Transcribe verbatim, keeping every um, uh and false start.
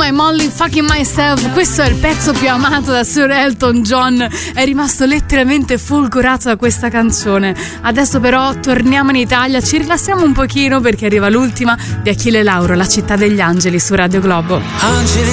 My Molly Fucking Myself. Questo è il pezzo più amato da Sir Elton John, è rimasto letteralmente folgorato da questa canzone. Adesso però torniamo in Italia, ci rilassiamo un pochino perché arriva l'ultima di Achille Lauro, La città degli angeli su Radio Globo. Angeli